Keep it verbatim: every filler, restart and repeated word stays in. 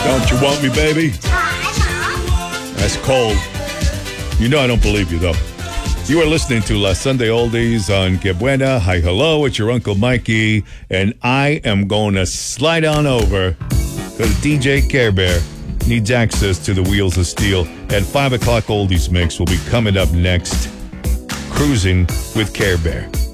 Don't you want me, baby? That's cold. You know I don't believe you, though. You are listening to La Sunday Oldies on Que Buena. Hi, hello, it's your Uncle Mikey, and I am going to slide on over because D J Care Bear needs access to the Wheels of Steel. And five o'clock Oldies Mix will be coming up next. Cruising with Care Bear.